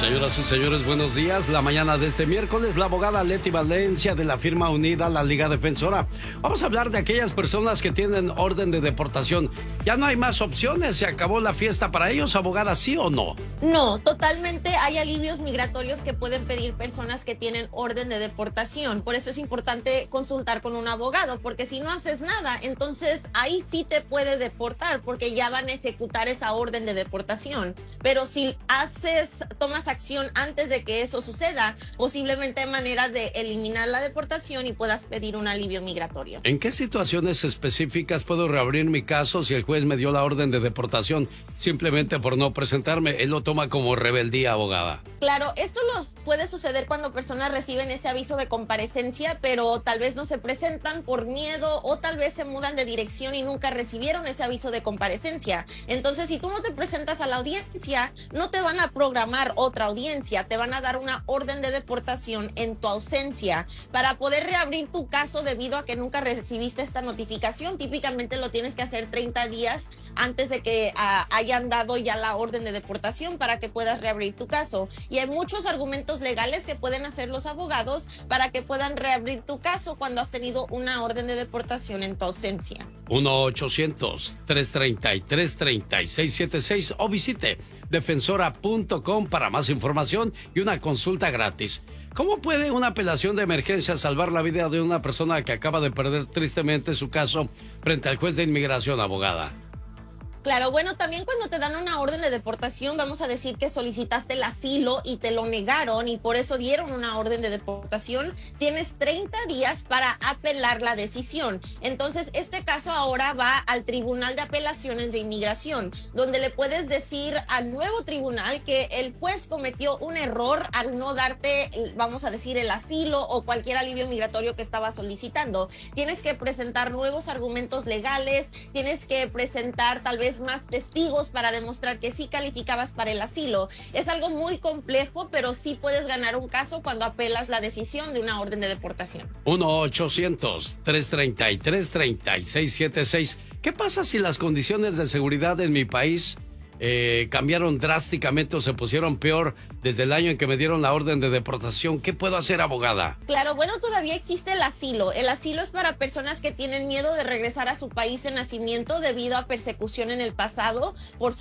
Señoras y señores, buenos días. La mañana de este miércoles, la abogada Leti Valencia de la firma Unida, la Liga Defensora. Vamos a hablar de aquellas personas que tienen orden de deportación. Ya no hay más opciones, se acabó la fiesta para ellos, abogada, ¿sí o no? No, totalmente hay alivios migratorios que pueden pedir personas que tienen orden de deportación. Por eso es importante consultar con un abogado, porque si no haces nada, entonces ahí sí te puede deportar, porque ya van a ejecutar esa orden de deportación. Pero si tomas acción antes de que eso suceda, posiblemente hay manera de eliminar la deportación y puedas pedir un alivio migratorio. ¿En qué situaciones específicas puedo reabrir mi caso si el juez me dio la orden de deportación simplemente por no presentarme? Él lo toma como rebeldía, abogada. Claro, esto puede suceder cuando personas reciben ese aviso de comparecencia, pero tal vez no se presentan por miedo o tal vez se mudan de dirección y nunca recibieron ese aviso de comparecencia. Entonces, si tú no te presentas a la audiencia, no te van a programar otra audiencia, te van a dar una orden de deportación en tu ausencia. Para poder reabrir tu caso debido a que nunca recibiste esta notificación, típicamente lo tienes que hacer 30 días antes de que hayan dado ya la orden de deportación para que puedas reabrir tu caso. Y hay muchos argumentos legales que pueden hacer los abogados para que puedan reabrir tu caso cuando has tenido una orden de deportación en tu ausencia. 1-800-333-3676 o visite defensora.com para más información y una consulta gratis. ¿Cómo puede una apelación de emergencia salvar la vida de una persona que acaba de perder tristemente su caso frente al juez de inmigración, abogada? Claro, bueno, también cuando te dan una orden de deportación, vamos a decir que solicitaste el asilo y te lo negaron y por eso dieron una orden de deportación, tienes 30 días para apelar la decisión. Entonces, este caso ahora va al Tribunal de Apelaciones de Inmigración, donde le puedes decir al nuevo tribunal que el juez cometió un error al no darte, vamos a decir, el asilo o cualquier alivio migratorio que estaba solicitando. Tienes que presentar nuevos argumentos legales, tienes que presentar tal vez más testigos para demostrar que sí calificabas para el asilo. Es algo muy complejo, pero sí puedes ganar un caso cuando apelas la decisión de una orden de deportación. 1-800-333-3676. ¿Qué pasa si las condiciones de seguridad en mi país cambiaron drásticamente o se pusieron peor desde el año en que me dieron la orden de deportación? ¿Qué puedo hacer, abogada? Claro, bueno, todavía existe el asilo. El asilo es para personas que tienen miedo de regresar a su país de nacimiento debido a persecución en el pasado por